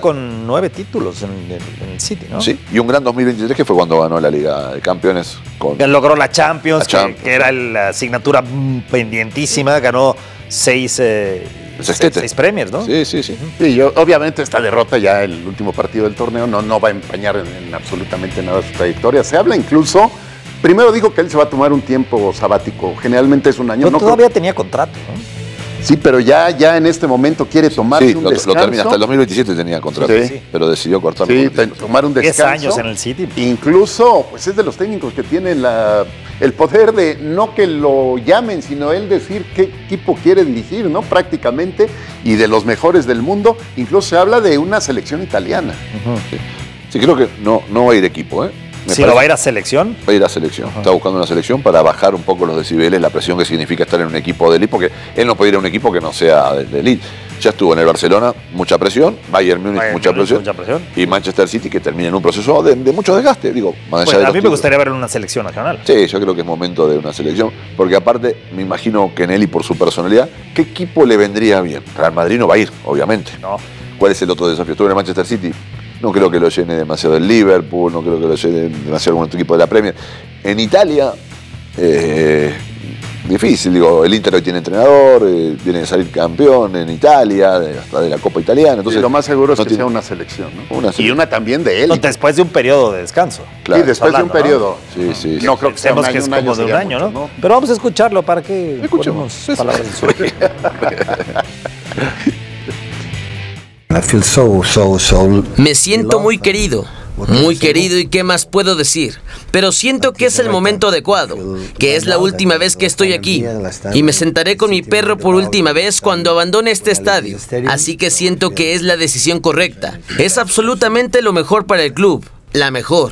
con 9 títulos en el City, ¿no? Sí, y un gran 2023 que fue cuando ganó la Liga de Campeones. Que logró la Champions, que era la asignatura pendientísima, ganó 6 Premiers, ¿no? Sí. Y obviamente esta derrota ya el último partido del torneo no va a empañar en absolutamente nada su trayectoria. Se habla incluso, primero dijo que él se va a tomar un tiempo sabático, generalmente es un año. Pero todavía tenía contrato, ¿no? Sí, pero ya en este momento quiere tomarse un descanso. Lo termina, hasta el 2027 tenía contrato, pero decidió cortarlo. Sí, tomar un descanso. 10 años en el City. Incluso, pues es de los técnicos que tienen el poder de no que lo llamen, sino él decir qué equipo quiere dirigir, ¿no? Prácticamente, y de los mejores del mundo. Incluso se habla de una selección italiana. Sí, creo que no va a ir equipo, ¿eh? ¿Lo va a ir a selección? Va a ir a selección. Está buscando una selección para bajar un poco los decibeles, la presión que significa estar en un equipo de elite, porque él no puede ir a un equipo que no sea de elite. Ya estuvo en el Barcelona, mucha presión, Bayern Múnich, mucha presión, y Manchester City, que termina en un proceso de mucho desgaste. Digo, más allá de a mí me gustaría verlo en una selección nacional. Sí, yo creo que es momento de una selección, porque aparte, me imagino que Nelly, por su personalidad, ¿qué equipo le vendría bien? Real Madrid no va a ir, obviamente. No. ¿Cuál es el otro desafío? Estuvo en el Manchester City. No creo que lo llene demasiado el Liverpool, no creo que lo llene demasiado algún otro equipo de la Premier. En Italia, difícil, digo, el Inter hoy tiene entrenador, viene de salir campeón en Italia, hasta de la Copa Italiana. Entonces, lo más seguro es que sea una selección, ¿no? Y una también de él. Después de un periodo de descanso. Claro, sí, después de un periodo. ¿no? Sí. No creo que sea un año, que es como de un año, mucho, ¿no? Pero vamos a escucharlo para que escuchemos palabras del sur. Me siento muy querido y qué más puedo decir, pero siento que es el momento adecuado, que es la última vez que estoy aquí, y me sentaré con mi perro por última vez cuando abandone este estadio, así que siento que es la decisión correcta, es absolutamente lo mejor para el club, la mejor.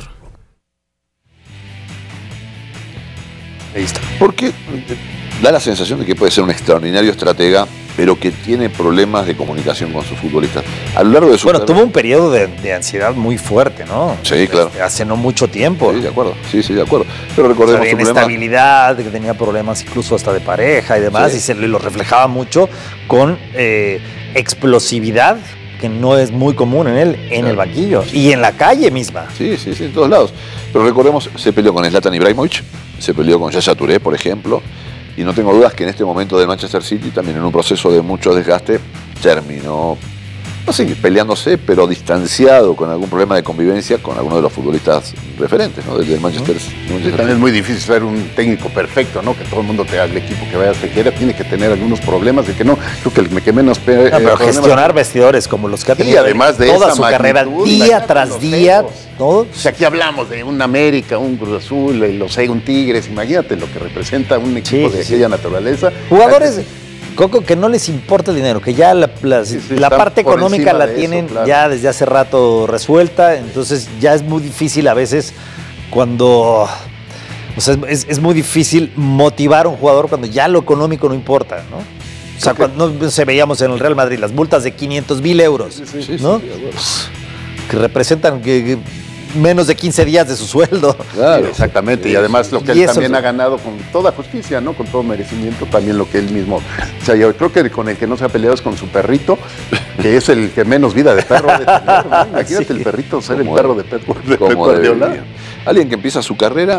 Ahí está. Porque da la sensación de que puede ser un extraordinario estratega, pero que tiene problemas de comunicación con sus futbolistas. A lo largo de su carrera, tuvo un periodo de ansiedad muy fuerte, ¿no? Sí, claro. Hace no mucho tiempo. Sí, de acuerdo. Sí, de acuerdo. Pero recordemos su inestabilidad, que tenía problemas incluso hasta de pareja y demás, y se lo reflejaba mucho con explosividad, que no es muy común en él, en el banquillo y en la calle misma. Sí, en todos lados. Pero recordemos, se peleó con Zlatan Ibrahimovic, se peleó con Yaya Touré, por ejemplo, y no tengo dudas que en este momento del Manchester City, también en un proceso de mucho desgaste, terminó, no sé, peleándose, pero distanciado con algún problema de convivencia con alguno de los futbolistas referentes, ¿no? Del Manchester City. También es muy difícil ser un técnico perfecto, ¿no? Que todo el mundo el equipo que vaya se quiera, tiene que tener algunos problemas de que no, creo que el que menos pero gestionar vestidores como los que ha tenido además de toda su carrera, día tras día, todo. O sea, aquí hablamos de un América, un Cruz Azul, un Tigres, imagínate lo que representa un equipo de aquella naturaleza. Jugadores, Coco, que no les importa el dinero, que ya la parte económica la tienen ya desde hace rato resuelta, entonces ya es muy difícil a veces cuando... O sea, es muy difícil motivar a un jugador cuando ya lo económico no importa, ¿no? O sea, cuando veíamos en el Real Madrid las multas de 500,000 euros, ¿no? Que representan menos de 15 días de su sueldo. Claro, exactamente. Y además lo que él también ha ganado con toda justicia, ¿no? Con todo merecimiento, también lo que él mismo. O sea, yo creo que con el que no se ha peleado es con su perrito, que es el que menos vida de perro ha de tener, ¿no? Imagínate el perrito ser el perro de Pep Guardiola. Alguien que empieza su carrera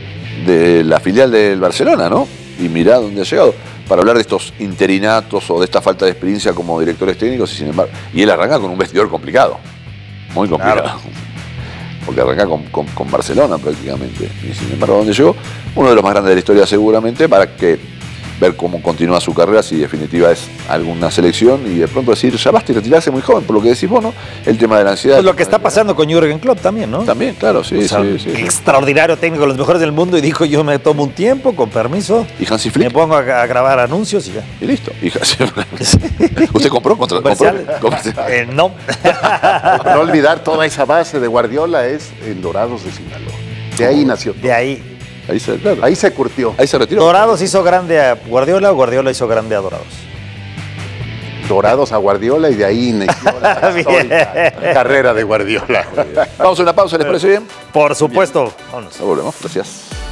de la filial del Barcelona, ¿no? Y mirá dónde ha llegado. Para hablar de estos interinatos o de esta falta de experiencia como directores técnicos, y sin embargo, y él arranca con un vestidor complicado, muy complicado. Claro. Porque arranca con Barcelona prácticamente. Y sin embargo, donde llegó, uno de los más grandes de la historia seguramente, para que ver cómo continúa su carrera, si definitiva es alguna selección, y de pronto decir, ya basta y retirarse muy joven, por lo que decís vos, ¿no? El tema de la ansiedad. Pues lo que está pasando con Jürgen Klopp también, ¿no? También, claro, sí. Extraordinario técnico, los mejores del mundo, y dijo, yo me tomo un tiempo, con permiso. ¿Y Hansi Flick? Me pongo a grabar anuncios y ya. Y listo. ¿Usted compró? No. No olvidar, toda esa base de Guardiola es en Dorados de Sinaloa. De ahí nació todo. De ahí. Ahí se curtió. Ahí se retiró. ¿Dorados hizo grande a Guardiola o Guardiola hizo grande a Dorados? Dorados a Guardiola, y de ahí inició la carrera de Guardiola. Vamos a una pausa, ¿les parece bien? Por supuesto. Vámonos. Volvemos, gracias.